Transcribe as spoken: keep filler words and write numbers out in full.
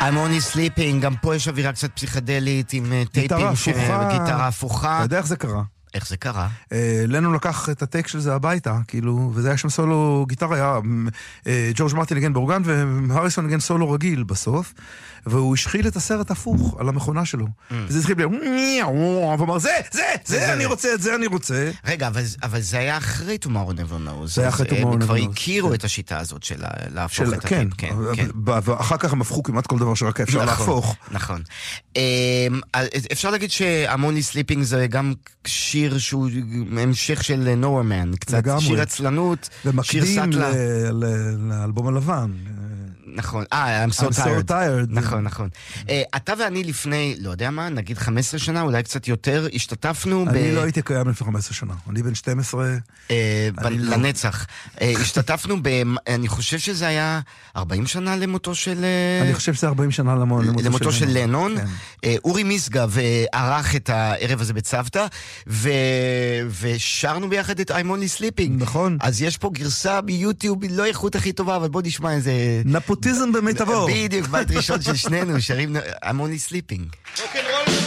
I'm only sleeping, גם פה יש אווירה קצת פסיכדלית עם טייפים של גיטרה הפוכה. אתה יודע איך זה קרה? איך זה קרה? לנו לקח את הטייק של זה הביתה, כאילו, וזה היה שם סולו גיטרה, היה ג'ורג' מרטין נגן באורגן, והריסון נגן סולו רגיל בסוף, והוא השחיל את הסרט הפוך על המכונה שלו. וזה התחיל בלי, והוא אמר, זה, זה, זה אני רוצה, את זה אני רוצה. רגע, אבל זה היה אחרי Tomorrow Never Knows. זה היה אחרי Tomorrow Never Knows. הם כבר הכירו את השיטה הזאת של להפוך את הטייפ. כן, ואחר כך הם הפכו כמעט כל דבר שרק אפשר להפוך. נכון. אפשר להגיד שהמוני סליפינג זה גם שיר שהוא המשך של נורמן, קצת שיר עצלנות, שיר סטלה. ומקדים לאלבום הלבן. נכון, אה, I'm so tired. נכון, נכון. אתה ואני לפני, לא יודע מה, נגיד חמש עשרה שנה, אולי קצת יותר, השתתפנו ב... אני לא הייתי קיים לפני חמש עשרה שנה, אני בן שתים עשרה. לנצח. השתתפנו ב... אני חושב שזה היה ארבעים שנה למותו של... אני חושב שזה ארבעים שנה למותו של לנון. אורי מסגב ערך את הערב הזה בצוותא, ושרנו ביחד את I'm only sleeping. נכון. אז יש פה גרסה ביוטיוב, לא איכות הכי טובה, אבל בוא נשמע איזה... נפוטיזם במיטבו. בדיוק, בית ראשון של שנינו, שרים I'm only sleeping. Okay.